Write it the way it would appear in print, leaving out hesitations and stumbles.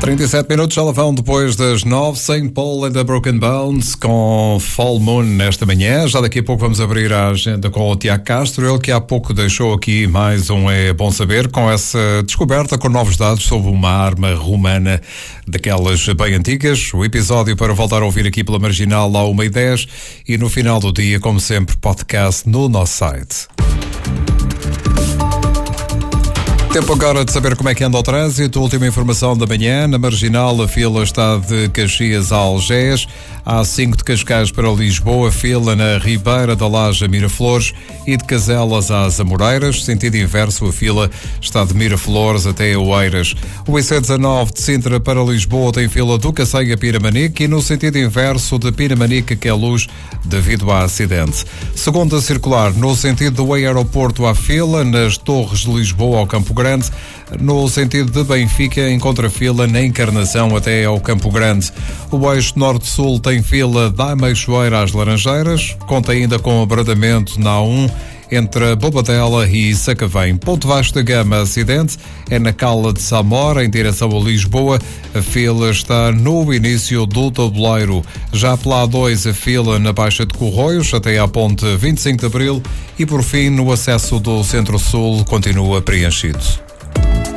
37 minutos, já lá vão depois das 9, St. Paul and the Broken Bones com Full Moon nesta manhã. Já daqui a pouco vamos abrir a agenda com o Tiago Castro, ele que há pouco deixou aqui mais um É Bom Saber, com essa descoberta com novos dados sobre uma arma romana daquelas bem antigas. O episódio para voltar a ouvir aqui pela Marginal à 1h10 e no final do dia, como sempre, podcast no nosso site. Tempo agora de saber como é que anda o trânsito. Última informação da manhã. Na Marginal, a fila está de Caxias a Algés. A5 de Cascais para Lisboa, fila na Ribeira da Laje a Miraflores e de Caselas às Amoreiras. Sentido inverso, a fila está de Miraflores até Oeiras. O IC19 de Sintra para Lisboa tem fila do Cacém a Piramanique e no sentido inverso de Piramanique a Queluz devido a acidente. Segunda circular, no sentido do aeroporto à fila, nas Torres de Lisboa ao Campo Grande. No sentido de Benfica, encontra fila na Encarnação até ao Campo Grande. O eixo norte-sul tem fila da Meixoeira às Laranjeiras, conta ainda com abradamento na A1 entre Bobadela e Sacavém. Ponto Vasco da Gama, acidente, é na Cala de Samora, em direção a Lisboa. A fila está no início do tabuleiro. Já pela A2, a fila na Baixa de Corroios, até à ponte 25 de Abril. E por fim, no acesso do Centro-Sul, continua preenchido.